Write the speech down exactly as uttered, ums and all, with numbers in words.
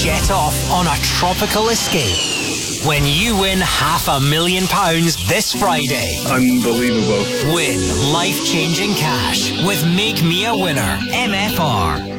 jet off on a tropical escape when you win half a million pounds this Friday. Unbelievable. Win life-changing cash with Make Me a Winner. M F R.